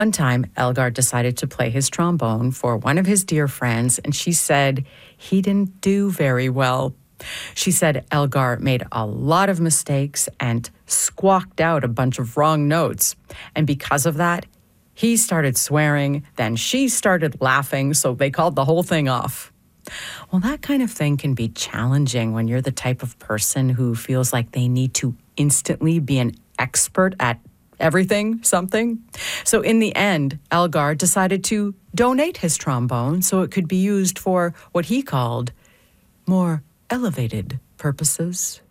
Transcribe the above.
One time, Elgar decided to play his trombone for one of his dear friends, and she said he didn't do very well. She said Elgar made a lot of mistakes and squawked out a bunch of wrong notes. And because of that, he started swearing, then she started laughing, so they called the whole thing off. Well, that kind of thing can be challenging when you're the type of person who feels like they need to instantly be an expert at everything, something. So in the end, Elgar decided to donate his trombone so it could be used for what he called more elevated purposes.